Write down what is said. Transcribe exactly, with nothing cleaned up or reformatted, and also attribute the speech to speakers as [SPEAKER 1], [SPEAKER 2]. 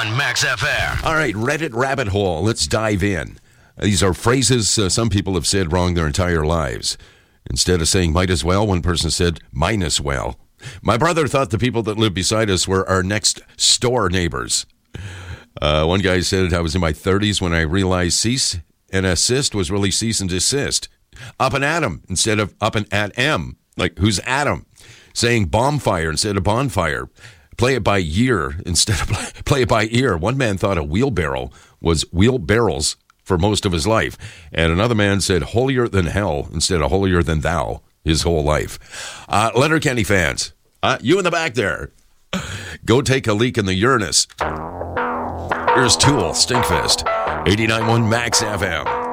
[SPEAKER 1] one Max F M.
[SPEAKER 2] All right, Reddit rabbit hole. Let's dive in. These are phrases uh, some people have said wrong their entire lives. Instead of saying might as well, one person said mine as well. My brother thought the people that lived beside us were our next door neighbors. Uh, one guy said, I was in my thirties when I realized cease and assist was really cease and desist. Up and at 'em instead of up and at 'em. Like, who's Adam? Saying bonfire instead of bonfire. Play it by year instead of play, play it by ear. One man thought a wheelbarrow was wheelbarrows for most of his life. And another man said holier than hell instead of holier than thou his whole life. Uh, Letterkenny fans, uh, you in the back there, go take a leak in the Uranus. Here's Tool, Stinkfist, eighty-nine point one Max F M.